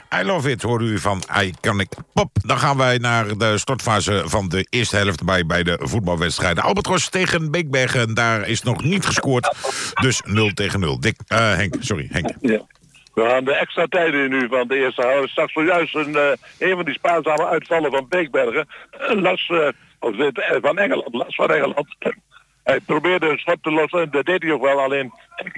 I Love It hoorde u van Iconic Pop. Dan gaan wij naar de slotfase van de eerste helft bij de voetbalwedstrijden. Albatros tegen Beekbergen, daar is nog niet gescoord. Dus 0-0. Henk. Ja. We gaan de extra tijden in nu van de eerste helft. Straks zojuist een van die spaarzame uitvallen van Beekbergen. Lars van Engeland. Hij probeerde een schot te lossen, dat deed hij ook wel, alleen